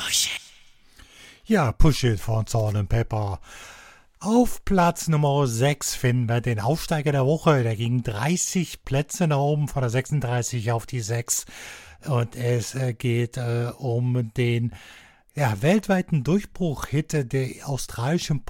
Ja, Push It von Salt & Pepper. Auf Platz Nummer 6 finden wir den Aufsteiger der Woche. Der ging 30 Plätze nach oben, von der 36 auf die 6. Und es geht um den weltweiten Durchbruch-Hit der australischen